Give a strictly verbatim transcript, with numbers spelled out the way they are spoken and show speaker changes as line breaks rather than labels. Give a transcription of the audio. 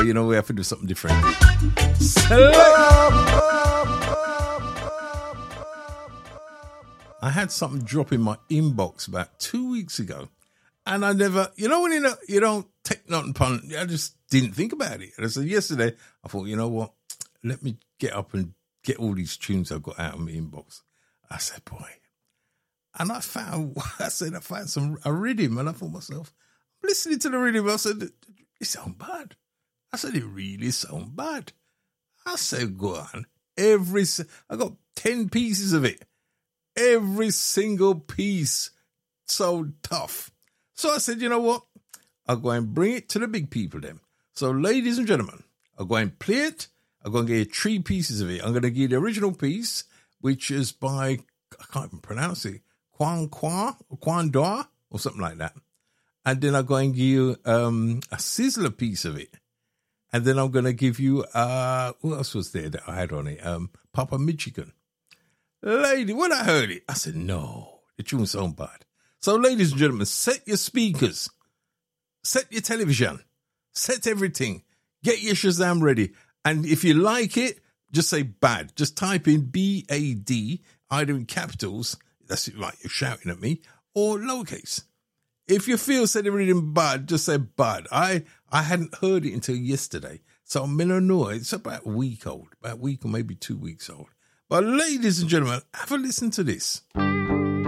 you know, we have to do something different. Select. I had something drop in my inbox about two weeks ago, and I never, you know, when you know, you don't take nothing upon, I just didn't think about it. And so yesterday, I thought, you know what, let me get up and get all these tunes I've got out of my inbox. I said, boy, and I found, I said, I found some a rhythm, and I thought to myself, I'm listening to the rhythm. I said, it sounds bad. I said, it really sounds bad. I said, go on, every, I got ten pieces of it. Every single piece so tough. So I said, you know what? I'll go and bring it to the big people then. So ladies and gentlemen, I'll go and play it. I'm going to give you three pieces of it. I'm going to give you the original piece, which is by, I can't even pronounce it, Quan Qua, or Quan Doa, or something like that. And then I'm going to give you um, a Sizzler piece of it. And then I'm going to give you, uh, what else was there that I had on it? Um, Papa Michigan. Lady, when I heard it, I said, no, the tune's so bad. So, ladies and gentlemen, set your speakers, set your television, set everything, get your Shazam ready. And if you like it, just say bad. Just type in B A D, either in capitals, that's it, right, you're shouting at me, or lowercase. If you feel said everything bad, just say bad. I, I hadn't heard it until yesterday. So I'm in a know it's about a week old, about a week or maybe two weeks old. But ladies and gentlemen, have a listen to this.